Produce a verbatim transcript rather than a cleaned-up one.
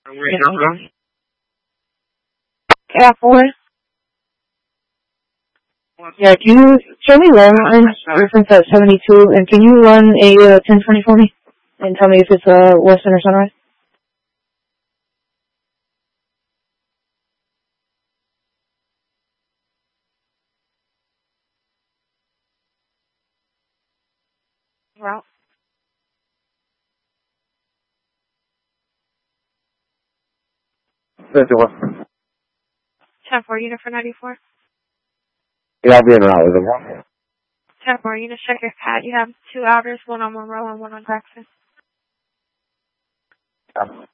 Yeah, four. Yeah, can you show me landline reference at seventy-two, and can you run a uh, ten twenty for me and tell me if it's uh, Western or Sunrise? Route. fifty-one. ten four, unit for ninety-four. Yeah, I'll be in route with them. ten four, unit, check your pad. You have two outers, one on Monroe and one on Jackson. Yeah.